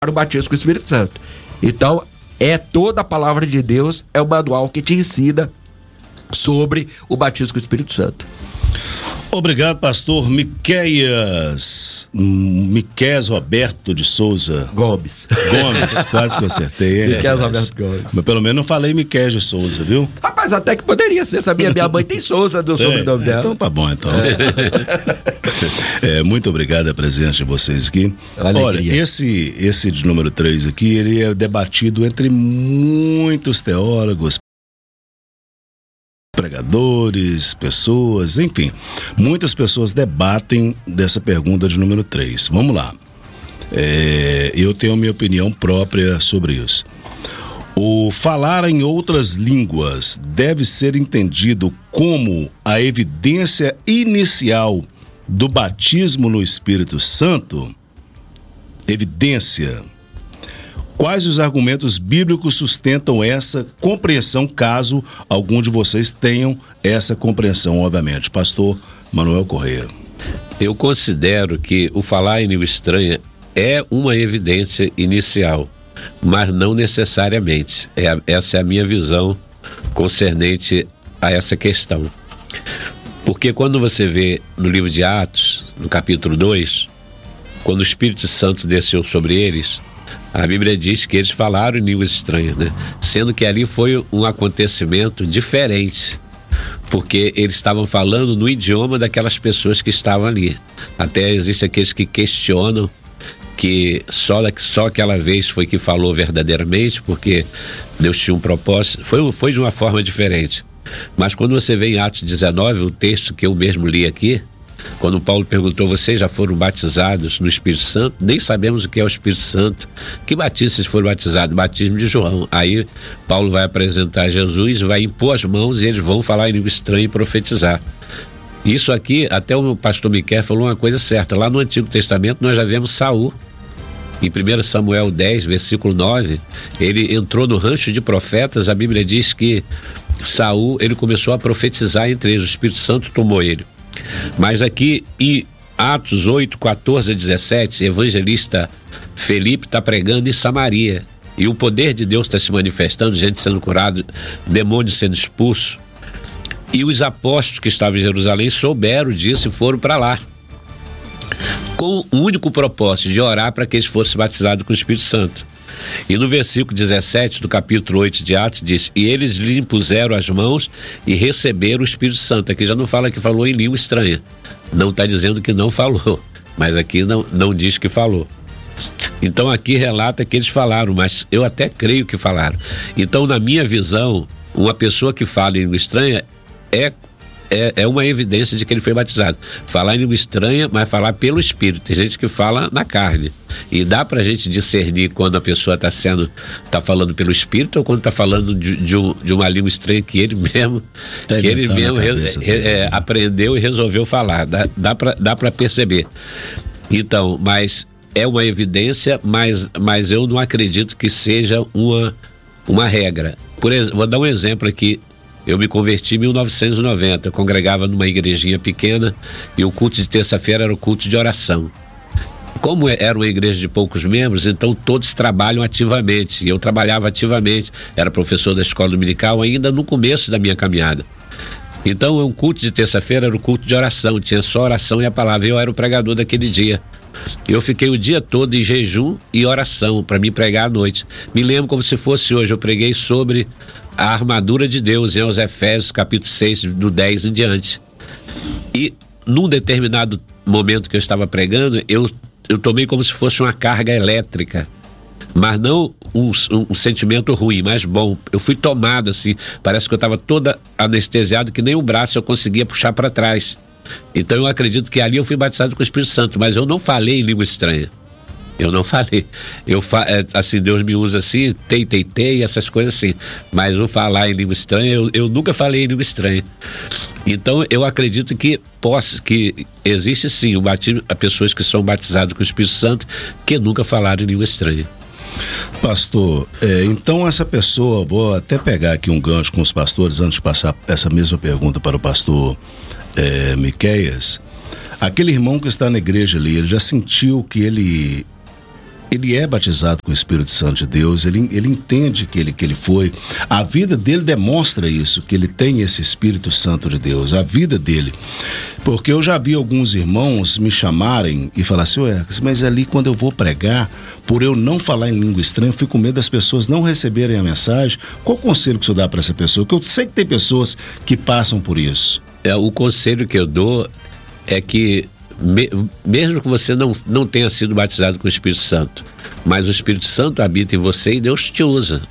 o batismo com o Espírito Santo. Então, toda a palavra de Deus é o manual que te ensina sobre o batismo com o Espírito Santo. Obrigado, pastor Miqueias Roberto de Souza Gomes, quase que eu acertei. Miqueias Roberto Gomes. Mas pelo menos não falei Miqueias de Souza, viu? Rapaz, até que poderia ser, sabia? Minha mãe tem Souza do sobrenome dela. Então tá bom, então. Muito obrigado a presença de vocês aqui. Olha, esse de número 3 aqui, ele é debatido entre muitos teólogos, pregadores, pessoas, enfim, muitas pessoas debatem dessa pergunta de número 3. Vamos lá. Eu tenho minha opinião própria sobre isso. O falar em outras línguas deve ser entendido como a evidência inicial do batismo no Espírito Santo? Evidência. Quais os argumentos bíblicos sustentam essa compreensão, caso algum de vocês tenham essa compreensão, obviamente? Pastor Manuel Correia. Eu considero que o falar em língua estranha é uma evidência inicial, mas não necessariamente. Essa é a minha visão concernente a essa questão. Porque quando você vê no livro de Atos, no capítulo 2, quando o Espírito Santo desceu sobre eles, a Bíblia diz que eles falaram em línguas estranhas, né? Sendo que ali foi um acontecimento diferente, porque eles estavam falando no idioma daquelas pessoas que estavam ali. Até existem aqueles que questionam que só aquela vez foi que falou verdadeiramente, porque Deus tinha um propósito. Foi de uma forma diferente. Mas quando você vê em Atos 19, o texto que eu mesmo li aqui, quando Paulo perguntou: vocês já foram batizados no Espírito Santo? Nem sabemos o que é o Espírito Santo. Que batismo vocês foram batizados? Batismo de João. Aí Paulo vai apresentar Jesus, vai impor as mãos e eles vão falar em língua estranha e profetizar. Isso aqui, até o pastor Miquel falou uma coisa certa. Lá no Antigo Testamento nós já vemos Saul. Em 1 Samuel 10, versículo 9, ele entrou no rancho de profetas. A Bíblia diz que Saul, ele começou a profetizar entre eles, o Espírito Santo tomou ele. Mas aqui em Atos 8, 14 a 17, evangelista Felipe está pregando em Samaria e o poder de Deus está se manifestando, gente sendo curada, demônio sendo expulso, e os apóstolos que estavam em Jerusalém souberam disso e foram para lá com o único propósito de orar para que eles fossem batizados com o Espírito Santo. E no versículo 17 do capítulo 8 de Atos diz: e eles lhe impuseram as mãos e receberam o Espírito Santo. Aqui já não fala que falou em língua estranha, não está dizendo que não falou, mas aqui não diz que falou. Então aqui relata que eles falaram, mas eu até creio que falaram. Então, na minha visão, uma pessoa que fala em língua estranha é uma evidência de que ele foi batizado. Falar em língua estranha, mas falar pelo Espírito. Tem gente que fala na carne. E dá pra gente discernir quando a pessoa tá falando pelo Espírito ou quando tá falando de uma língua estranha que ele mesmo aprendeu e resolveu falar. Dá pra perceber. Então, mas é uma evidência, mas eu não acredito que seja uma regra. Por exemplo, vou dar um exemplo aqui. Eu me converti em 1990, eu congregava numa igrejinha pequena e o culto de terça-feira era o culto de oração. Como era uma igreja de poucos membros, então todos trabalham ativamente, e eu trabalhava ativamente, era professor da escola dominical ainda no começo da minha caminhada. Então o culto de terça-feira era o culto de oração, tinha só oração e a palavra, eu era o pregador daquele dia. Eu fiquei o dia todo em jejum e oração para me pregar à noite. Me lembro como se fosse hoje, eu preguei sobre a armadura de Deus em Efésios capítulo 6, do 10 em diante. E num determinado momento que eu estava pregando, eu tomei como se fosse uma carga elétrica, mas não um sentimento ruim, mas bom. Eu fui tomado assim, parece que eu estava toda anestesiado, que nem o braço eu conseguia puxar para trás. Então eu acredito que ali eu fui batizado com o Espírito Santo, mas eu não falei em língua estranha. Eu não falei. Assim, Deus me usa assim, tei, essas coisas assim. Mas não falar em língua estranha, eu nunca falei em língua estranha. Então eu acredito que existe sim o batismo, pessoas que são batizadas com o Espírito Santo que nunca falaram em língua estranha. Pastor, então essa pessoa, vou até pegar aqui um gancho com os pastores antes de passar essa mesma pergunta para o pastor Miqueias. Aquele irmão que está na igreja ali, ele já sentiu que ele ele é batizado com o Espírito Santo de Deus, ele entende que ele foi, a vida dele demonstra isso, que ele tem esse Espírito Santo de Deus, a vida dele, porque eu já vi alguns irmãos me chamarem e falar assim, mas ali quando eu vou pregar, por eu não falar em língua estranha, eu fico com medo das pessoas não receberem a mensagem. Qual o conselho que o senhor dá para essa pessoa? Porque eu sei que tem pessoas que passam por isso. O conselho que eu dou é que mesmo que você não tenha sido batizado com o Espírito Santo, mas o Espírito Santo habita em você e Deus te usa.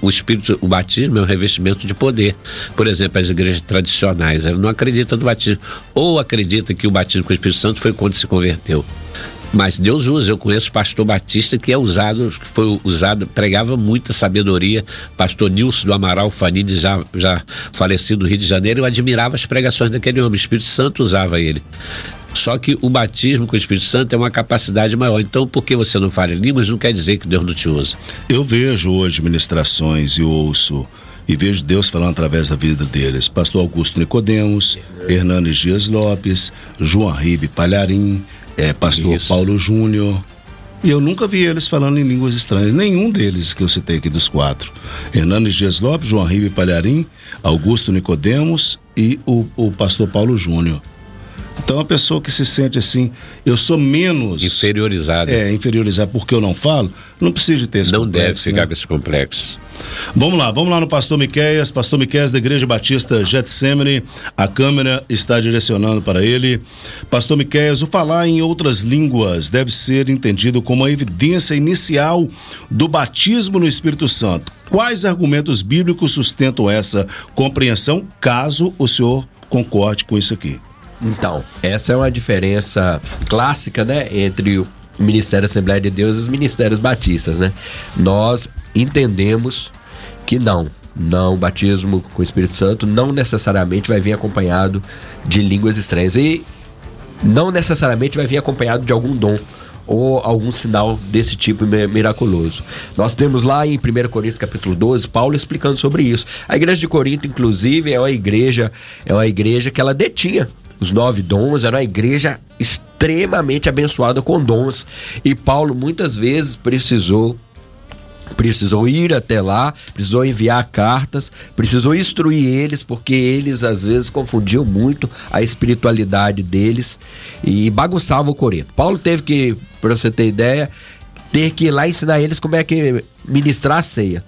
O batismo é um revestimento de poder. Por exemplo, as igrejas tradicionais, elas não acreditam no batismo, ou acreditam que o batismo com o Espírito Santo foi quando se converteu. Mas Deus usa. Eu conheço pastor batista que foi usado, pregava muita sabedoria. Pastor Nilson do Amaral Fanini, já falecido no Rio de Janeiro, eu admirava as pregações daquele homem. O Espírito Santo usava ele. Só que o batismo com o Espírito Santo é uma capacidade maior. Então, porque você não fala em línguas, não quer dizer que Deus não te usa. Eu vejo hoje ministrações e ouço e vejo Deus falando através da vida deles. Pastor Augusto Nicodemos, Hernanes Dias Lopes, João Ribe Palharim, Pastor Isso. Paulo Júnior. E eu nunca vi eles falando em línguas estranhas. Nenhum deles que eu citei aqui dos 4. Hernanes Dias Lopes, João Ribe Palharim, Augusto Nicodemos e o pastor Paulo Júnior. Então a pessoa que se sente assim, eu sou menos inferiorizado. Inferiorizado porque eu não falo, não precisa de ter esse complexo. Não deve ficar com esse complexo. Vamos lá no pastor Miqueias da Igreja Batista Getsemane. A câmera está direcionando para ele. Pastor Miqueias, o falar em outras línguas deve ser entendido como a evidência inicial do batismo no Espírito Santo. Quais argumentos bíblicos sustentam essa compreensão, caso o senhor concorde com isso aqui? Então, essa é uma diferença clássica, né, entre o Ministério Assembleia de Deus e os ministérios batistas, né? Nós entendemos que o batismo com o Espírito Santo não necessariamente vai vir acompanhado de línguas estranhas e não necessariamente vai vir acompanhado de algum dom ou algum sinal desse tipo miraculoso. Nós temos lá em 1 Coríntios capítulo 12, Paulo explicando sobre isso. A igreja de Corinto, inclusive, é uma igreja que ela detinha os 9 dons, era uma igreja extremamente abençoada com dons. E Paulo muitas vezes precisou ir até lá, precisou enviar cartas, precisou instruir eles, porque eles às vezes confundiam muito a espiritualidade deles e bagunçavam o Corinto. Paulo teve que, para você ter ideia, ir lá ensinar eles como é que ministrar a ceia.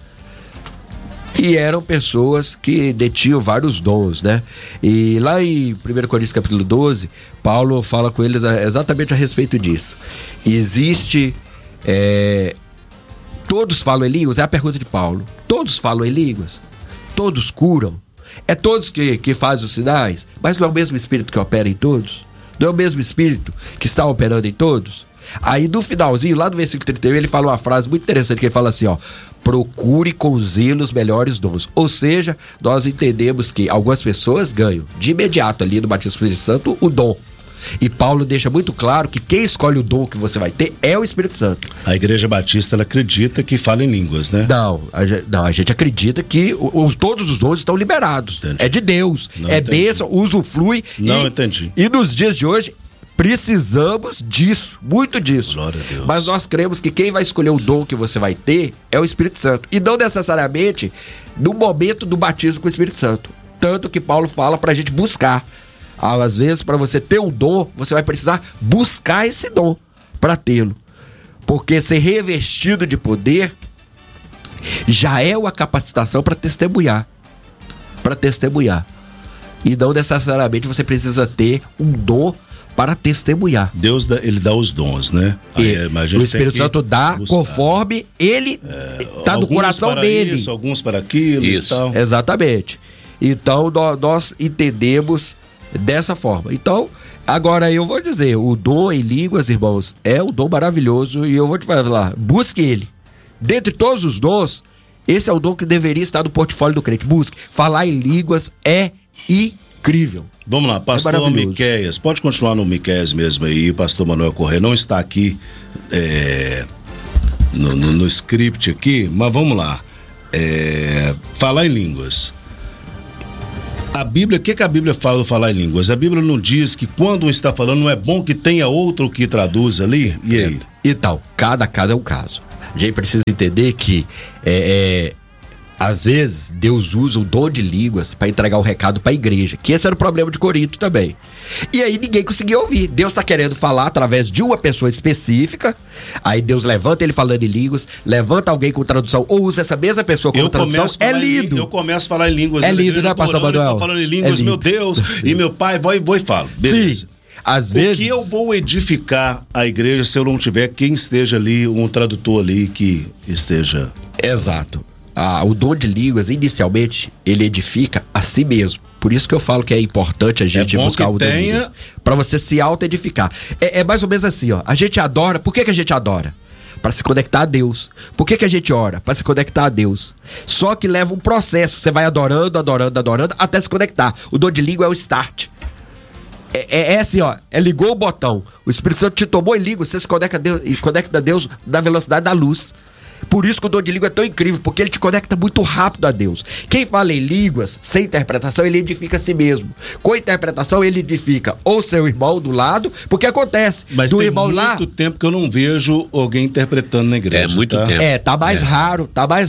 E eram pessoas que detinham vários dons, né? E lá em 1 Coríntios capítulo 12, Paulo fala com eles exatamente a respeito disso. Existe... todos falam em línguas? É a pergunta de Paulo. Todos falam em línguas? Todos curam? É todos que fazem os sinais? Mas não é o mesmo Espírito que opera em todos? Não é o mesmo Espírito que está operando em todos? Aí no finalzinho, lá no versículo 31, ele fala uma frase muito interessante, que ele fala assim, procure com zelo os melhores dons. Ou seja, nós entendemos que algumas pessoas ganham de imediato ali no batismo do Espírito Santo o dom. E Paulo deixa muito claro que quem escolhe o dom que você vai ter é o Espírito Santo. A Igreja Batista, ela acredita que fala em línguas, né? Não, a gente acredita que todos os dons estão liberados. Entendi. É de Deus, bênção, usufrui. Não entendi. E nos dias de hoje, precisamos disso, muito disso. Glória a Deus. Mas nós cremos que quem vai escolher o dom que você vai ter é o Espírito Santo. E não necessariamente no momento do batismo com o Espírito Santo. Tanto que Paulo fala pra gente buscar. Às vezes, para você ter o dom, você vai precisar buscar esse dom para tê-lo. Porque ser revestido de poder já é uma capacitação para testemunhar. E não necessariamente você precisa ter um dom para testemunhar. Deus ele dá os dons, né? O Espírito Santo dá buscar, conforme ele está no coração dele. Isso, alguns para aquilo e tal. Exatamente. Então nós entendemos dessa forma. Então, agora eu vou dizer, o dom em línguas, irmãos, é um dom maravilhoso e eu vou te falar, busque ele. Dentre todos os dons, esse é o dom que deveria estar no portfólio do crente. Busque. Falar em línguas é incrível. Vamos lá, pastor Miqueias, pode continuar no Miqueias mesmo aí, pastor Manuel Corrêa não está aqui no script aqui, mas vamos lá. Falar em línguas. A Bíblia, o que a Bíblia fala do falar em línguas? A Bíblia não diz que quando um está falando não é bom que tenha outro que traduza ali? E aí? Então, cada é um caso. A gente precisa entender que às vezes Deus usa o dom de línguas para entregar o recado para a igreja, que esse era o problema de Corinto também. E aí ninguém conseguia ouvir. Deus está querendo falar através de uma pessoa específica, aí Deus levanta ele falando em línguas, levanta alguém com tradução, ou usa essa mesma pessoa com tradução. É lindo. Eu começo a falar em línguas. É lindo, né, pastor Manuel? Eu tô falando em línguas, meu Deus, e meu pai vou e falo. Beleza. Sim. Às vezes... O que eu vou edificar a igreja se eu não tiver quem esteja ali, um tradutor ali que esteja... Exato. O dom de línguas, inicialmente, ele edifica a si mesmo. Por isso que eu falo que é importante a gente buscar o dom de línguas. Pra você se auto-edificar. É mais ou menos assim, ó. A gente adora. Por que a gente adora? Para se conectar a Deus. Por que a gente ora? Para se conectar a Deus. Só que leva um processo. Você vai adorando, até se conectar. O dom de língua é o start. É assim, ó. Ligou o botão. O Espírito Santo te tomou em língua. Você se conecta a Deus na velocidade da luz. Por isso que o dom de língua é tão incrível, porque ele te conecta muito rápido a Deus. Quem fala em línguas, sem interpretação, ele edifica a si mesmo. Com interpretação, ele edifica ou seu irmão do lado, porque acontece. Mas do tem irmão muito tempo que eu não vejo alguém interpretando na igreja. É muito tempo. Tá mais raro.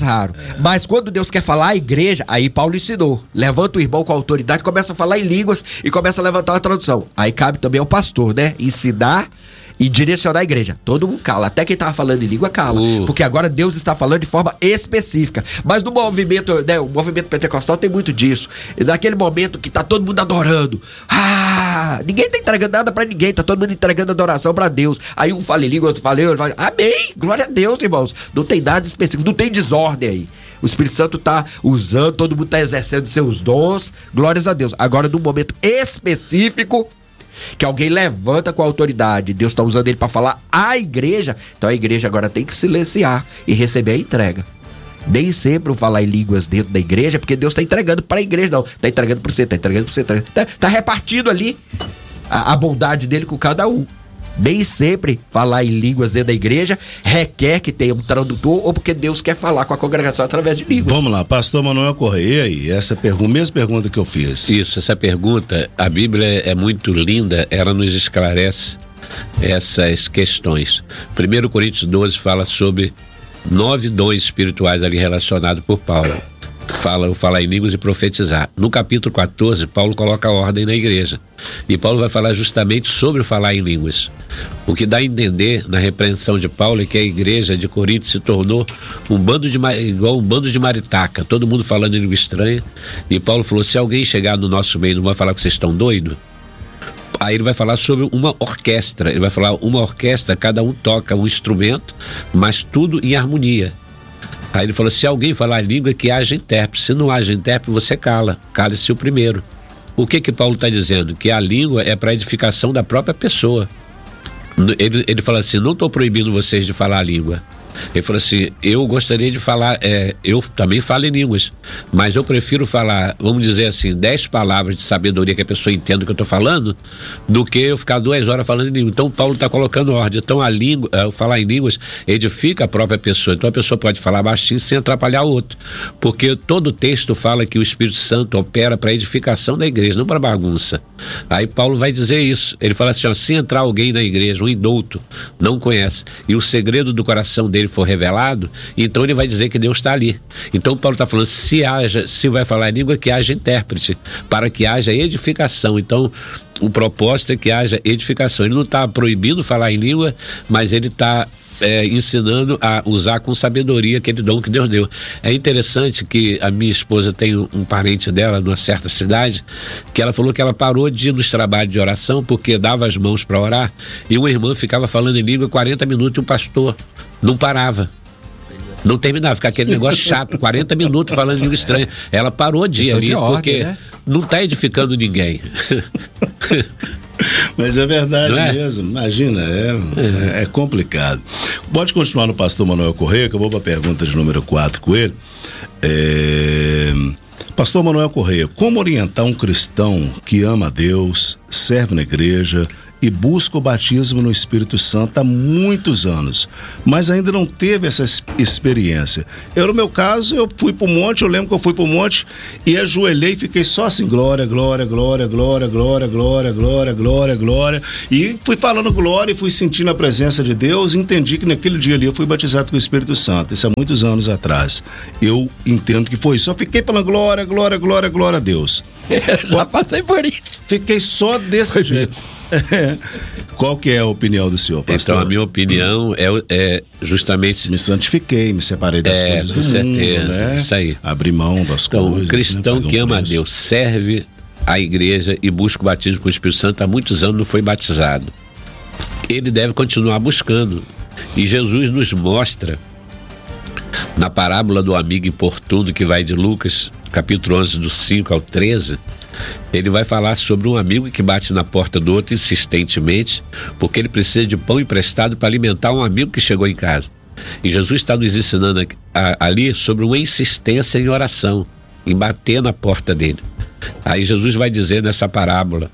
Mas quando Deus quer falar à igreja, aí Paulo ensinou. Levanta o irmão com autoridade, começa a falar em línguas e começa a levantar a tradução. Aí cabe também ao pastor, né? Ensinar e direcionar a igreja. Todo mundo cala. Até quem tava falando em língua cala. Porque agora Deus está falando de forma específica. Mas no movimento, né, o movimento pentecostal tem muito disso. E naquele momento que tá todo mundo adorando. Ninguém tá entregando nada pra ninguém. Tá todo mundo entregando adoração pra Deus. Aí um fala em língua, outro fala, amém. Glória a Deus, irmãos. Não tem nada específico. Não tem desordem aí. O Espírito Santo tá usando, todo mundo tá exercendo seus dons. Glórias a Deus. Agora, num momento específico, que alguém levanta com a autoridade, Deus está usando ele para falar à igreja, então a igreja agora tem que silenciar e receber a entrega. Nem sempre o falar em línguas dentro da igreja, porque Deus está entregando para a igreja, não, está entregando para você, tá repartido ali a bondade dele com cada um. Nem sempre falar em línguas dentro da igreja requer que tenha um tradutor ou porque Deus quer falar com a congregação através de línguas. Vamos lá, pastor Manuel Correia, aí, essa mesma pergunta que eu fiz. Isso, essa pergunta, a Bíblia é muito linda, ela nos esclarece essas questões. 1 Coríntios 12 fala sobre 9 dons espirituais ali relacionados por Paulo. Falar em línguas e profetizar. No capítulo 14, Paulo coloca a ordem na igreja. E Paulo vai falar justamente sobre o falar em línguas. O que dá a entender na repreensão de Paulo é que a igreja de Corinto se tornou igual um bando de maritaca, todo mundo falando em língua estranha. E Paulo falou, se alguém chegar no nosso meio e não vai falar que vocês estão doidos, aí ele vai falar sobre uma orquestra. Ele vai falar uma orquestra, cada um toca um instrumento, mas tudo em harmonia. Aí ele falou, se alguém falar língua, que haja intérprete. Se não haja intérprete, você cala-se o primeiro. O que Paulo está dizendo? Que a língua é para edificação da própria pessoa. Ele fala assim, não estou proibindo vocês de falar a língua. Ele falou assim, eu gostaria de falar, eu também falo em línguas, mas eu prefiro falar, vamos dizer assim, 10 palavras de sabedoria que a pessoa entenda o que eu estou falando, do que eu ficar 2 horas falando em língua. Então Paulo está colocando ordem. Então a língua, falar em línguas edifica a própria pessoa. Então a pessoa pode falar baixinho sem atrapalhar o outro, porque todo o texto fala que o Espírito Santo opera para a edificação da igreja, não para bagunça. Aí Paulo vai dizer isso. Ele fala assim, se entrar alguém na igreja, um indouto, não conhece, e o segredo do coração dele for revelado, então ele vai dizer que Deus está ali. Então Paulo está falando, se vai falar em língua, que haja intérprete, para que haja edificação. Então o propósito é que haja edificação. Ele não está proibindo falar em língua, mas ele está ensinando a usar com sabedoria aquele dom que Deus deu. É interessante que a minha esposa tem um parente dela numa certa cidade, que ela falou que ela parou de ir nos trabalhos de oração porque dava as mãos para orar e uma irmã ficava falando em língua 40 minutos e o pastor não parava. Não terminava, ficar aquele negócio chato, 40 minutos falando em língua estranha. Ela parou de ir ali, porque né? Não está edificando ninguém. Mas é verdade mesmo, imagina, é complicado. Pode continuar no pastor Manuel Correia, que eu vou para a pergunta de número 4 com ele. Pastor Manuel Correia, como orientar um cristão que ama a Deus, serve na igreja e busca o batismo no Espírito Santo há muitos anos, mas ainda não teve essa experiência. No meu caso, eu fui pro monte, eu lembro que eu fui pro monte e ajoelhei e fiquei só assim, glória, glória, glória, glória, glória, glória, glória, glória, glória, e fui falando glória e fui sentindo a presença de Deus e entendi que naquele dia ali eu fui batizado com o Espírito Santo, isso há muitos anos atrás. Eu entendo que foi isso, só fiquei falando glória, glória, glória, glória a Deus. Já passei por isso. Fiquei só desse jeito. Qual que é a opinião do senhor, pastor? Então, a minha opinião é justamente... Me santifiquei, me separei das coisas do certeza, mundo, né? Isso aí. Abri mão das coisas. O cristão, né? que ama a Deus, serve a igreja e busca o batismo com o Espírito Santo há muitos anos, não foi batizado. Ele deve continuar buscando. E Jesus nos mostra, na parábola do amigo importuno, que vai de Lucas, capítulo 11, do 5 ao 13, ele vai falar sobre um amigo que bate na porta do outro insistentemente, porque ele precisa de pão emprestado para alimentar um amigo que chegou em casa. E Jesus está nos ensinando ali sobre uma insistência em oração, em bater na porta dele. Aí Jesus vai dizer nessa parábola: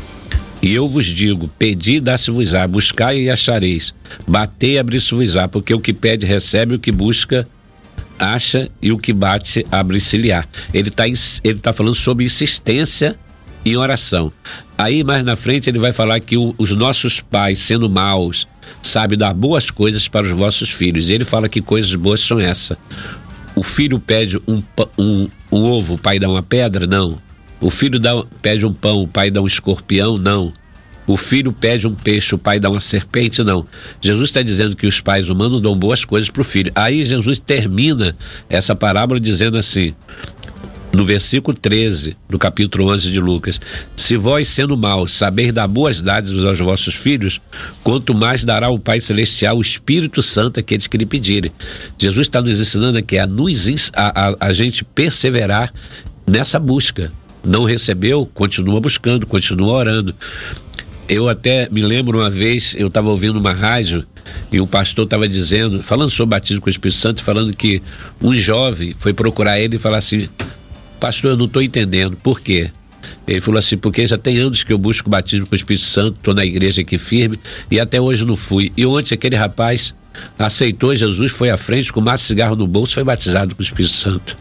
e eu vos digo, pedi e dá-se-vos-á, buscai e achareis, batei e abri-se-vos-á, porque o que pede recebe, o que busca acha, e o que bate abre-se-lhe-á. Ele tá falando sobre insistência em oração. Aí mais na frente ele vai falar que os nossos pais, sendo maus, sabem dar boas coisas para os vossos filhos. E ele fala que coisas boas são essas. O filho pede um ovo, o pai dá uma pedra? Não. O filho pede um pão, o pai dá um escorpião? Não. O filho pede um peixe, o pai dá uma serpente? Não. Jesus está dizendo que os pais humanos dão boas coisas para o filho. Aí Jesus termina essa parábola dizendo assim, no versículo 13 do capítulo 11 de Lucas: se vós, sendo maus, sabeis dar boas dádivas aos vossos filhos, quanto mais dará o Pai Celestial o Espírito Santo àqueles que lhe pedirem. Jesus está nos ensinando aqui a gente perseverar nessa busca. Não recebeu, continua buscando, continua orando. Eu até me lembro uma vez, eu estava ouvindo uma rádio e o pastor estava dizendo, falando sobre batismo com o Espírito Santo, falando que um jovem foi procurar ele e falar assim: pastor, eu não estou entendendo, por quê? Ele falou assim: porque já tem anos que eu busco o batismo com o Espírito Santo, estou na igreja aqui firme e até hoje não fui. E ontem aquele rapaz aceitou Jesus, foi à frente com um maço de cigarro no bolso, foi batizado com o Espírito Santo.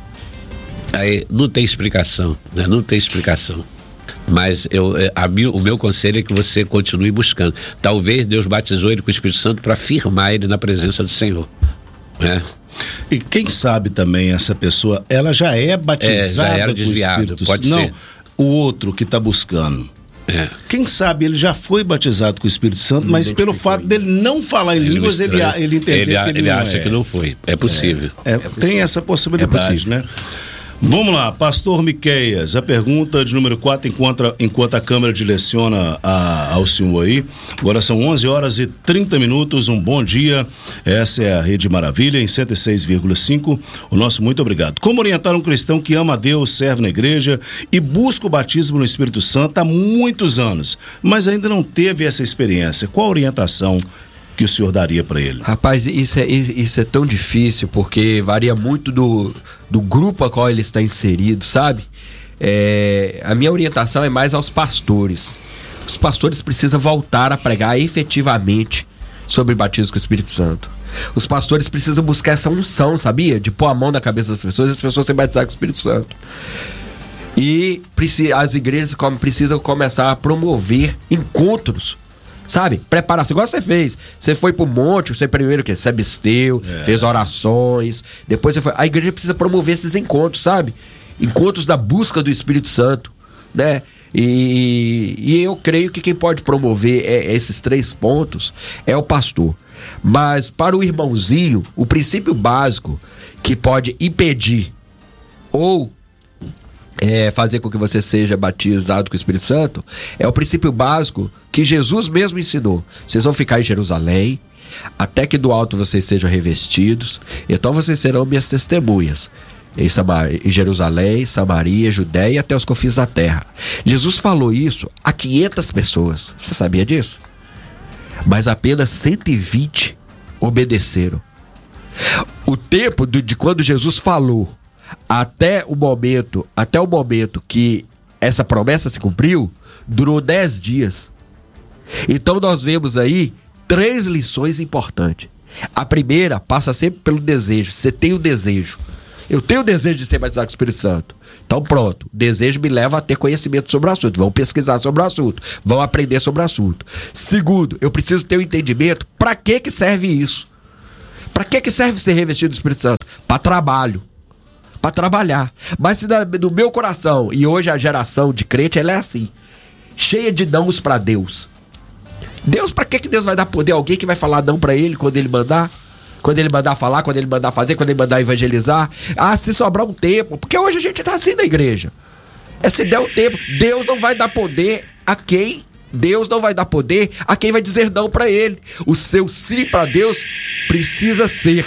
Aí não tem explicação, né? Não tem explicação. Mas o meu conselho é que você continue buscando. Talvez Deus batizou ele com o Espírito Santo para firmar ele na presença do Senhor, né? E quem sabe também essa pessoa, ela já é batizada já era com desviado, o Espírito pode Santo. ser. Não, o outro que está buscando. Quem sabe ele já foi batizado com o Espírito Santo, mas pelo fato dele não falar em línguas, ele entendeu que ele acha que não foi. É possível. Tem essa possibilidade, né? Vamos lá, pastor Miqueias, a pergunta de número 4, enquanto a câmera direciona ao senhor aí. Agora são 11 horas e 30 minutos, um bom dia. Essa é a Rede Maravilha em 106,5. O nosso muito obrigado. Como orientar um cristão que ama a Deus, serve na igreja e busca o batismo no Espírito Santo há muitos anos, mas ainda não teve essa experiência? Qual a orientação que o senhor daria para ele? Rapaz, isso é tão difícil, porque varia muito do grupo a qual ele está inserido, sabe? A minha orientação é mais aos pastores. Os pastores precisam voltar a pregar efetivamente sobre batismo com o Espírito Santo. Os pastores precisam buscar essa unção, sabia? De pôr a mão na cabeça das pessoas e as pessoas serem batizadas com o Espírito Santo. E as igrejas precisam começar a promover encontros, sabe? Preparação, igual você fez. Você foi pro monte, você primeiro que se absteu, fez orações, depois você foi. A igreja precisa promover esses encontros, sabe? Encontros da busca do Espírito Santo, né? E eu creio que quem pode promover esses 3 pontos é o pastor. Mas para o irmãozinho, o princípio básico que pode impedir ou fazer com que você seja batizado com o Espírito Santo é o princípio básico que Jesus mesmo ensinou. Vocês vão ficar em Jerusalém até que do alto vocês sejam revestidos, então vocês serão minhas testemunhas em Jerusalém, Samaria, Judéia e até os confins da terra. Jesus falou isso a 500 pessoas. Você sabia disso? Mas apenas 120 obedeceram. O tempo de quando Jesus falou até o momento que essa promessa se cumpriu, durou 10 dias. Então nós vemos aí 3 lições importantes. A primeira passa sempre pelo desejo. Você tem o desejo. Eu tenho o desejo de ser batizado com o Espírito Santo. Então pronto, o desejo me leva a ter conhecimento sobre o assunto. Vão pesquisar sobre o assunto, vão aprender sobre o assunto. Segundo, eu preciso ter um entendimento. Para que serve isso? Para que serve ser revestido do Espírito Santo? Para trabalho. Para trabalhar. Mas se no meu coração, e hoje a geração de crente, ela é assim, cheia de nãos para Deus. Deus, para que Deus vai dar poder a alguém que vai falar não para ele quando ele mandar? Quando ele mandar falar, quando ele mandar fazer, quando ele mandar evangelizar? Ah, se sobrar um tempo. Porque hoje a gente tá assim na igreja. Se der um tempo, Deus não vai dar poder a quem? Deus não vai dar poder a quem vai dizer não para ele. O seu sim para Deus precisa ser.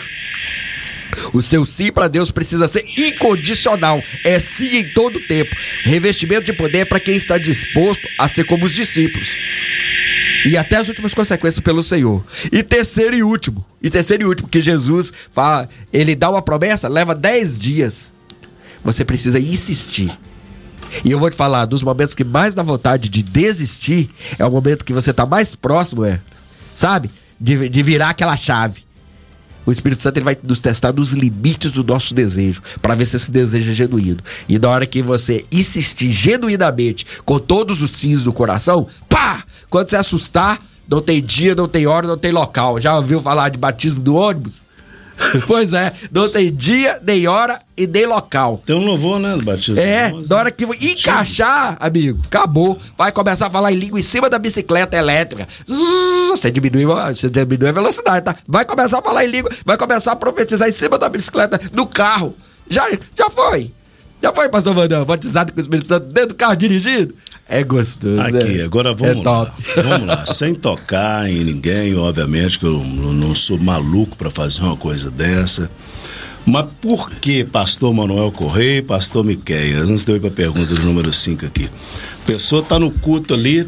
O seu sim para Deus precisa ser incondicional. É sim em todo tempo. Revestimento de poder é para quem está disposto a ser como os discípulos. E até as últimas consequências pelo Senhor. E terceiro e último, que Jesus fala, ele dá uma promessa, leva 10 dias. Você precisa insistir. E eu vou te falar, dos momentos que mais dá vontade de desistir, é o momento que você está mais próximo, sabe? De virar aquela chave. O Espírito Santo ele vai nos testar nos limites do nosso desejo, para ver se esse desejo é genuíno. E na hora que você insistir genuinamente, com todos os sims do coração, pá! Quando você assustar, não tem dia, não tem hora, não tem local. Já ouviu falar de batismo do ônibus? Pois é, não tem dia, nem hora e nem local. Tem um louvor, né, do batismo. Na hora que encaixar, amigo, acabou. Vai começar a falar em língua em cima da bicicleta elétrica. Você diminui a velocidade, tá? Vai começar a falar em língua, vai começar a profetizar em cima da bicicleta, no carro. Já foi. Já foi, pastor Vandão, batizado com o Espírito Santo dentro do carro dirigindo? É gostoso, aqui, né? Agora vamos lá. Vamos lá, sem tocar em ninguém, obviamente que eu não sou maluco para fazer uma coisa dessa. Mas por que pastor Manuel Correia e pastor Miqueias? Antes de eu ir para a pergunta do número 5 aqui. A pessoa tá no culto ali,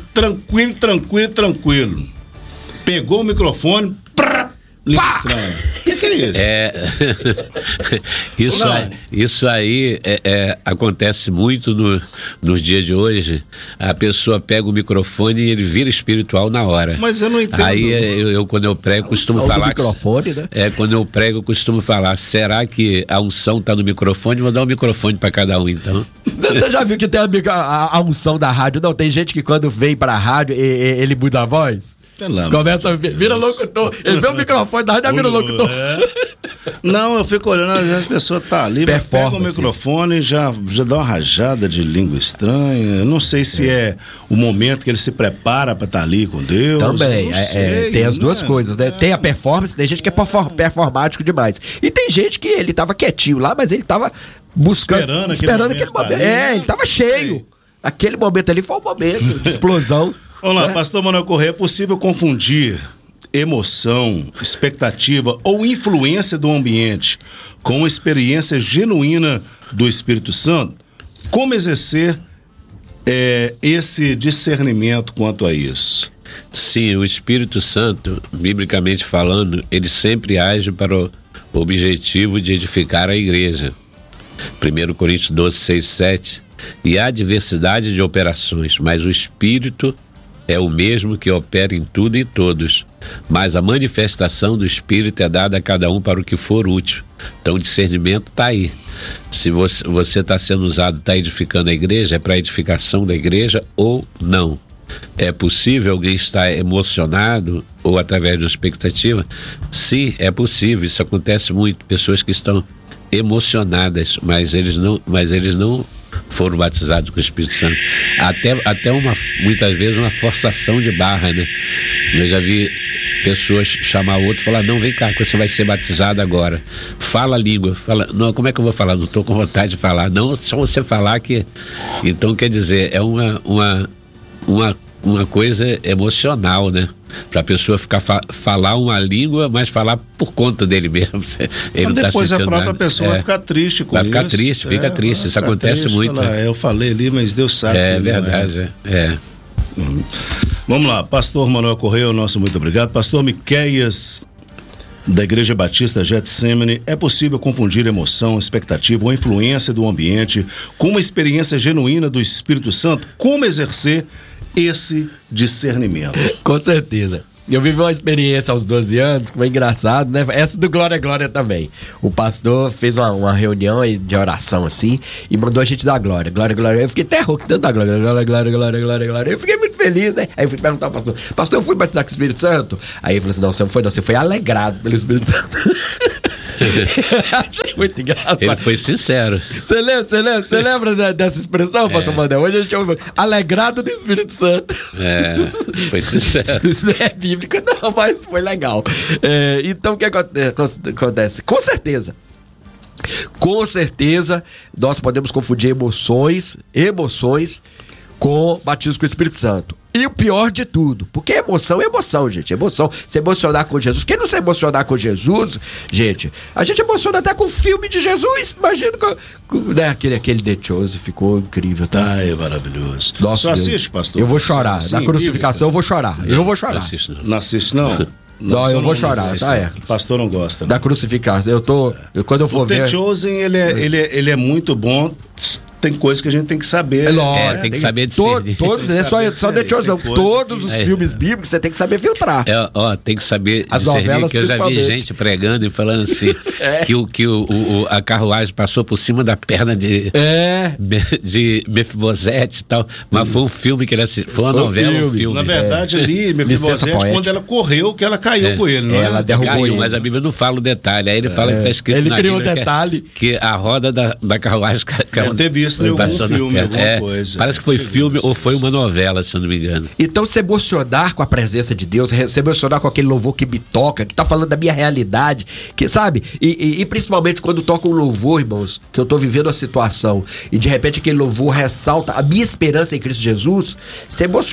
tranquilo. Pegou o microfone, língua estranha. O que é isso? Isso aí acontece muito nos dias de hoje. A pessoa pega o microfone e ele vira espiritual na hora. Mas eu não entendo. Aí eu quando eu prego, costumo falar. Microfone, né? Quando eu prego, eu costumo falar: será que a unção tá no microfone? Vou dar um microfone para cada um, então. Você já viu que tem a unção da rádio? Não, tem gente que quando vem pra rádio, ele muda a voz? Começa a vira locutor. Ele vê o microfone da rádio e vira locutor. Não, eu fico olhando, às vezes as pessoas tá ali, pega o microfone e já dá uma rajada de língua estranha. Eu não sei se é o momento que ele se prepara pra estar ali com Deus. Também, tem as duas coisas, né? Tem a performance, tem gente que é performático demais. E tem gente que ele tava quietinho lá, mas ele tava buscando, esperando aquele momento. Ele tava cheio. Aquele momento ali foi um momento de explosão. Vamos lá, pastor Manuel Correia, é possível confundir emoção, expectativa ou influência do ambiente com uma experiência genuína do Espírito Santo? Como exercer esse discernimento quanto a isso? Sim, o Espírito Santo, biblicamente falando, ele sempre age para o objetivo de edificar a igreja. 1 Coríntios 12, 6, 7. E há diversidade de operações, mas o Espírito é o mesmo que opera em tudo e todos, mas a manifestação do Espírito é dada a cada um para o que for útil. Então o discernimento está aí. Se você está sendo usado, está edificando a igreja, é para a edificação da igreja ou não. É possível alguém estar emocionado ou através de uma expectativa? Sim, é possível, isso acontece muito. Pessoas que estão emocionadas, mas eles não foram batizados com o Espírito Santo. Até muitas vezes uma forçação de barra, né? Eu já vi pessoas chamar o outro e falar: não, vem cá, que você vai ser batizado agora. Fala a língua. Fala, não, como é que eu vou falar? Não estou com vontade de falar. Não, só você falar que... Então, quer dizer, é uma coisa emocional, né? Para a pessoa falar uma língua, mas falar por conta dele mesmo. Ele mas depois a própria pessoa vai ficar triste com isso. Vai ficar triste, fica triste. Isso acontece muito. Eu falei ali, mas Deus sabe. É verdade, Vamos lá, pastor Manuel Correia, nosso muito obrigado. Pastor Miqueias, da Igreja Batista Getsemane, é possível confundir emoção, expectativa ou influência do ambiente com uma experiência genuína do Espírito Santo? Como exercer esse discernimento. Com certeza. Eu vivi uma experiência aos 12 anos, que foi engraçado, né? Essa do Glória Glória também. O pastor fez uma reunião de oração assim e mandou a gente dar glória. Glória, glória. Eu fiquei até rouco tanto da glória. Glória, glória, glória, glória, glória. Eu fiquei muito feliz, né? Aí eu fui perguntar ao pastor: pastor, eu fui batizar com o Espírito Santo? Aí ele falou assim: não, você não foi, não. Você foi alegrado pelo Espírito Santo. Achei muito engraçado. Ele foi sincero. Você lembra dessa expressão, pastor Mandel? Hoje a gente chama alegrado do Espírito Santo. Foi sincero. Isso não é bíblico, não, mas foi legal. Então, o que acontece? Com certeza, nós podemos confundir emoções com batismo com o Espírito Santo. E o pior de tudo, porque emoção é emoção, gente. Emoção, se emocionar com Jesus. Quem não se emocionar com Jesus, gente, a gente emociona até com o filme de Jesus. Imagina né, aquele The Chosen ficou incrível, tá? É maravilhoso. Nossa, só assiste, pastor? Eu vou chorar. Assim, na crucificação eu vou chorar. Eu vou chorar. Não assiste, não? Não, eu vou chorar, tá? O pastor não gosta. Da crucificação. Quando eu for ver. O The Chosen, ele é muito bom. Tem coisas que a gente tem que saber. Tem que saber discernir. Todos, não é só The Chosen, não. Todos os filmes bíblicos você tem que saber filtrar. Tem que saber as discernir, novelas, que eu já vi gente pregando e falando assim, que a carruagem passou por cima da perna de Mefibosete e tal, mas foi um filme que ele assistiu, foi uma novela, um filme. Na verdade, ali, Mefibosete, quando ela correu, que ela caiu com ele, não é? Ela derrubou ele. Mas a Bíblia não fala o detalhe, aí ele fala que está escrito ele na criou Bíblia o detalhe que a roda da carruagem deve ter visto em algum filme, alguma coisa. Parece que foi filme ou foi uma novela, se eu não me engano. Então, se emocionar com a presença de Deus, se emocionar com aquele louvor que me toca, que tá falando da minha realidade, que sabe? E principalmente quando toca um louvor, irmãos, que eu tô vivendo a situação e de repente aquele louvor ressalta a minha esperança em Cristo Jesus, se emocionar